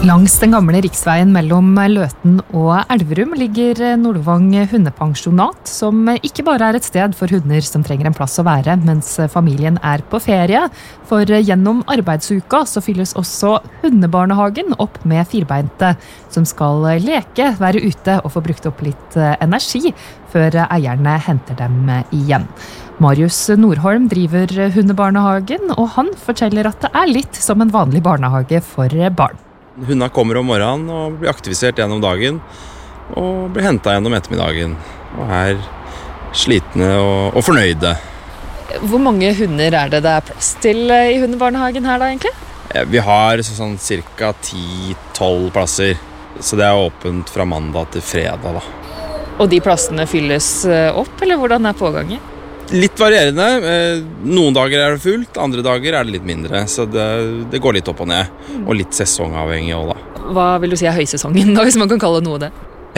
Langs den gamle riksveien mellom Løten og Elverum ligger Nordvang hundepensjonat, som ikke bare er et sted for hunder som trenger en plass å være mens familien er på ferie. For gjennom arbeidsuka så fylles også hundebarnehagen opp med firbeinte, som skal leke, være ute og få brukt opp litt energi før eierne henter dem igjen. Marius Nordholm driver hundebarnehagen, og han forteller at det er litt som en vanlig barnehage for barn. Hundene kommer om morgenen og blir aktivisert gjennom dagen og blir hentet gjennom ettermiddagen og er slitne og fornøyde. Hvor mange hunder er det plass til i hundebarnehagen her da egentlig? Vi har sånn cirka 10-12 plasser, så det er åpent fra mandag til fredag da. Og de plassene fylles opp, eller hvordan er pågangen? Litt varierende. Noen dager er det fullt, andre dager er det litt mindre. Så det går litt opp og ned, og litt sesongavhengig også da. Hva vil du si er høysesongen da, hvis man kan kalle noe det?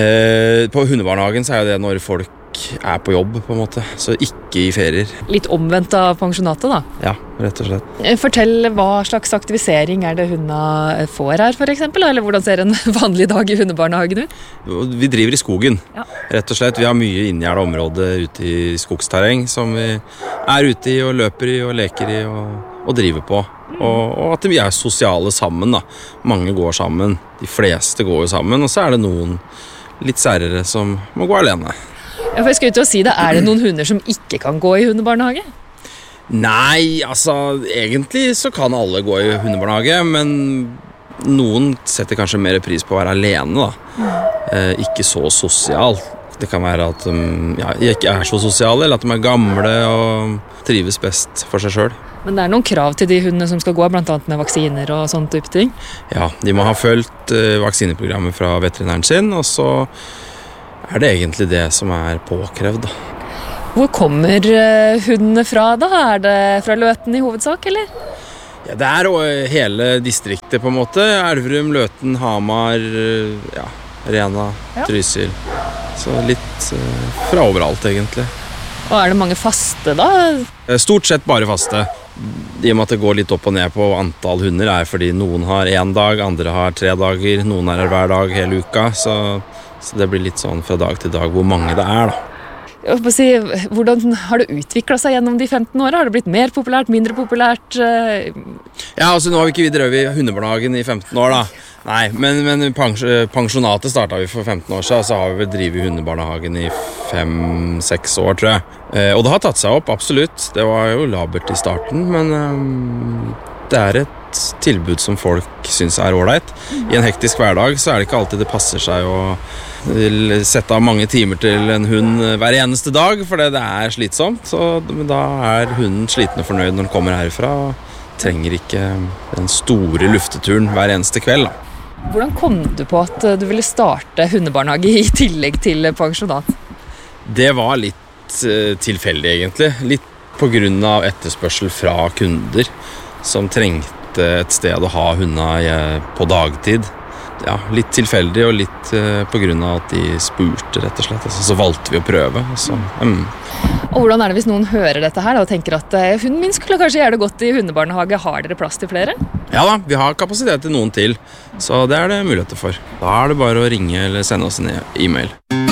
På hundebarnehagen så er det når folk er på jobb på en måte, så ikke i ferier. Litt omvendt av pensjonatet da? Ja, rett og slett. Fortell hva slags aktivisering er det hundene får her for eksempel, eller hvordan ser en vanlig dag i hundebarnehagen ut? Vi driver i skogen, rett og slett. Vi har mye inngjerdet område ute i skogsterreng som vi er ute i og løper i og leker i og driver på. Og at vi er sosiale sammen da. Mange går sammen, de fleste går jo sammen, og så er det noen litt særere som må gå alene. Ja, for jeg skulle ut og si det, er det noen hunder som ikke kan gå i hundebarnehage? Nei, altså egentlig så kan alle gå i hundebarnehage, men noen setter kanskje mer pris på å være alene da. Ikke så sosial. Det kan være at de ikke er så sosiale, eller at de er gamle og trives best for seg selv. Men det er noen krav til de hundene som skal gå, blant annet med vaksiner og sånne type ting? Ja, de må ha fulgt vaksineprogrammet fra veterinæren sin, og så er det egentlig det som er påkrevd da. Hvor kommer hundene fra da? Er det fra Løten i hovedsak, eller? Ja, det er hele distriktet på en måte. Elverum, Løten, Hamar, Rena, Trysil. Så litt fra overalt egentlig. Og er det mange faste da? Stort sett bare faste. I og med at det går litt opp og ned på antall hunder er fordi noen har 1 dag, andre har 3 dager, noen er her hver dag hele uka, så det blir litt sånn fra dag til dag hvor mange det er da. Jeg får si, hvordan har det utviklet seg gjennom de 15 årene? Har det blitt mer populært, mindre populært? Ja, altså nå har vi ikke drevet i hundebarnehagen i 15 år da. Nei, men pensjonatet startet vi for 15 år siden, så har vi vel drevet i hundebarnehagen i 5-6 år, tror jeg. Og det har tatt seg opp, absolutt. Det var jo labert i starten, men det er et tilbud som folk synes er ordentlig. I en hektisk hverdag så er det ikke alltid det passer seg å sette av mange timer til en hund hver eneste dag, for det er slitsomt. Så da er hunden sliten og fornøyd når den kommer herfra, og trenger ikke den store lufteturen hver eneste kveld da. Hvordan kom du på at du ville starte hundebarnehage i tillegg til pensjonat? Det var litt tilfeldig egentlig. Litt på grunn av etterspørsel fra kunder som trengte et sted å ha hundene på dagtid. Ja, litt tilfeldig og litt på grunn av at de spurte rett og slett. Altså, så valgte vi å prøve. Og hvordan er det hvis noen hører dette her da, og tenker at hunden min skulle kanskje gjøre det godt i hundebarnehage? Har dere plass til flere? Ja da, vi har kapasitet til noen til, så det er det muligheter for. Da er det bare å ringe eller sende oss en e-mail.